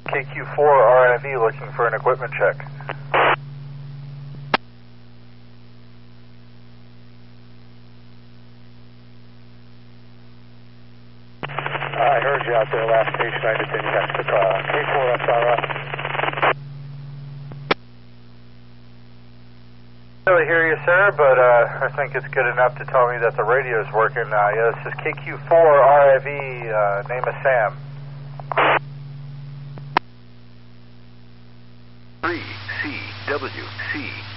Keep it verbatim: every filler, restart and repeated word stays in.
K Q four R I V looking for an equipment check. I heard you out there last station. I didn't have to call. K four S R S. I don't really hear you, sir, but uh, I think it's good enough to tell me that the radio is working. Uh, yeah, this is K Q four R I V. Uh, name is Sam. three C W C